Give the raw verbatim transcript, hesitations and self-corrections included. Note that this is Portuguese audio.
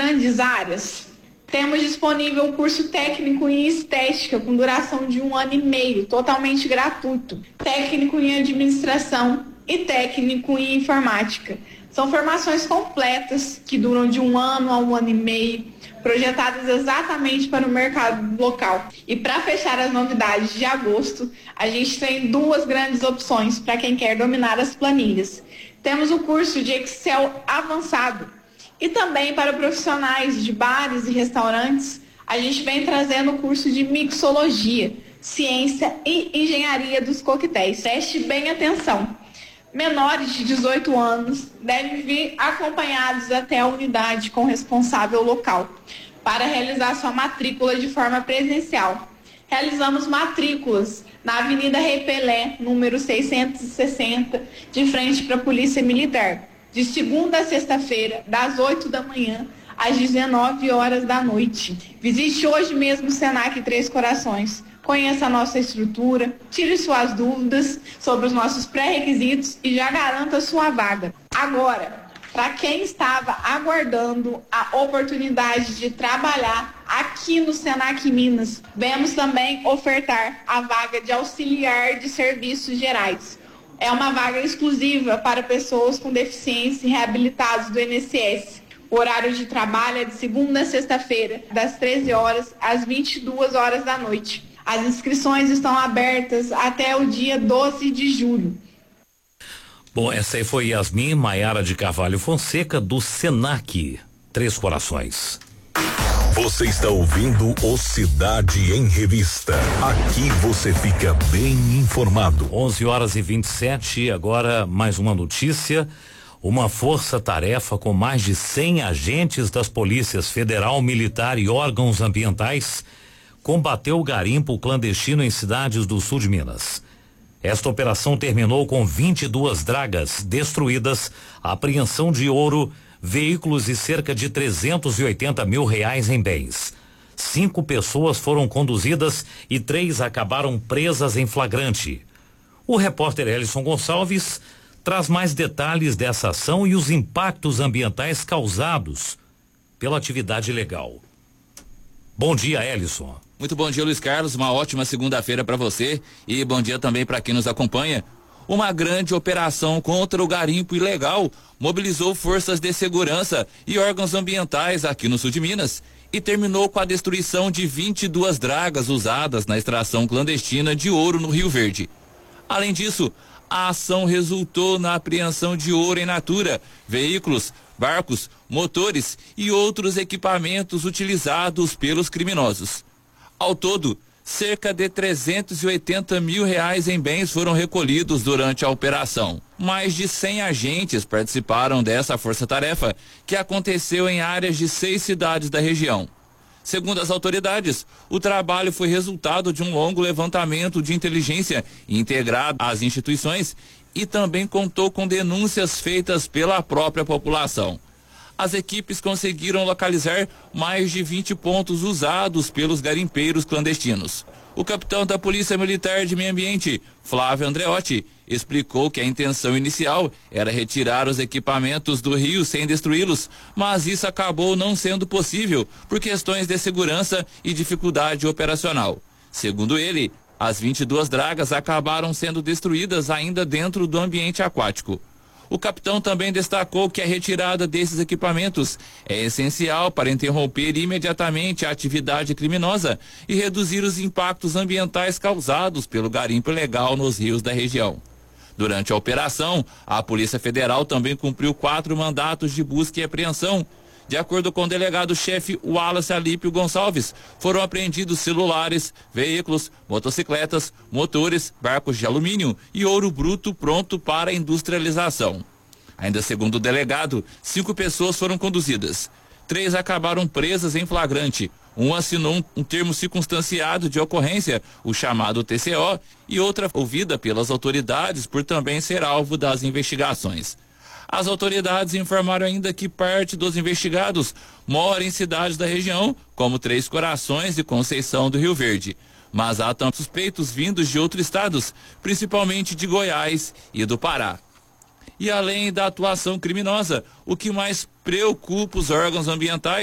grandes áreas, temos disponível o curso técnico em estética com duração de um ano e meio, totalmente gratuito, técnico em administração e técnico em informática. São formações completas que duram de um ano a um ano e meio, projetadas exatamente para o mercado local. E para fechar as novidades de agosto, a gente tem duas grandes opções para quem quer dominar as planilhas. Temos o curso de Excel avançado e também para profissionais de bares e restaurantes, a gente vem trazendo o curso de mixologia, ciência e engenharia dos coquetéis. Preste bem atenção. Menores de dezoito anos devem vir acompanhados até a unidade com responsável local para realizar sua matrícula de forma presencial. Realizamos matrículas na Avenida Rei Pelé, número seiscentos e sessenta, de frente para a Polícia Militar, de segunda a sexta-feira, das oito da manhã às dezenove horas da noite. Visite hoje mesmo o Senac Três Corações. Conheça a nossa estrutura, tire suas dúvidas sobre os nossos pré-requisitos e já garanta sua vaga. Agora, para quem estava aguardando a oportunidade de trabalhar aqui no Senac Minas, vamos também ofertar a vaga de auxiliar de serviços gerais. É uma vaga exclusiva para pessoas com deficiência e reabilitados do I N S S. O horário de trabalho é de segunda a sexta-feira, das treze horas às vinte e duas horas da noite. As inscrições estão abertas até o dia doze de julho. Bom, essa aí foi Yasmin Maiara de Carvalho Fonseca, do Senac Três Corações. Você está ouvindo o Cidade em Revista. Aqui você fica bem informado. onze horas e vinte e sete, agora mais uma notícia. Uma força-tarefa com mais de cem agentes das polícias federal, militar e órgãos ambientais combateu o garimpo clandestino em cidades do sul de Minas. Esta operação terminou com vinte e duas dragas destruídas, apreensão de ouro, veículos e cerca de trezentos e oitenta mil reais em bens. Cinco pessoas foram conduzidas e três acabaram presas em flagrante. O repórter Elison Gonçalves traz mais detalhes dessa ação e os impactos ambientais causados pela atividade ilegal. Bom dia, Elison. Muito bom dia, Luiz Carlos. Uma ótima segunda-feira para você e bom dia também para quem nos acompanha. Uma grande operação contra o garimpo ilegal mobilizou forças de segurança e órgãos ambientais aqui no sul de Minas e terminou com a destruição de vinte e duas dragas usadas na extração clandestina de ouro no Rio Verde. Além disso, a ação resultou na apreensão de ouro em natura, veículos, barcos, motores e outros equipamentos utilizados pelos criminosos. Ao todo, cerca de trezentos e oitenta mil reais em bens foram recolhidos durante a operação. Mais de cem agentes participaram dessa força-tarefa, que aconteceu em áreas de seis cidades da região. Segundo as autoridades, o trabalho foi resultado de um longo levantamento de inteligência integrado às instituições e também contou com denúncias feitas pela própria população. As equipes conseguiram localizar mais de vinte pontos usados pelos garimpeiros clandestinos. O capitão da Polícia Militar de Meio Ambiente, Flávio Andreotti, explicou que a intenção inicial era retirar os equipamentos do rio sem destruí-los, mas isso acabou não sendo possível por questões de segurança e dificuldade operacional. Segundo ele, as vinte e duas dragas acabaram sendo destruídas ainda dentro do ambiente aquático. O capitão também destacou que a retirada desses equipamentos é essencial para interromper imediatamente a atividade criminosa e reduzir os impactos ambientais causados pelo garimpo ilegal nos rios da região. Durante a operação, a Polícia Federal também cumpriu quatro mandatos de busca e apreensão. De acordo com o delegado-chefe Wallace Alípio Gonçalves, foram apreendidos celulares, veículos, motocicletas, motores, barcos de alumínio e ouro bruto pronto para industrialização. Ainda segundo o delegado, cinco pessoas foram conduzidas. Três acabaram presas em flagrante. Um assinou um, um termo circunstanciado de ocorrência, o chamado T C O, e outra ouvida pelas autoridades por também ser alvo das investigações. As autoridades informaram ainda que parte dos investigados mora em cidades da região, como Três Corações e Conceição do Rio Verde. Mas há também suspeitos vindos de outros estados, principalmente de Goiás e do Pará. E além da atuação criminosa, o que mais preocupa os órgãos ambientais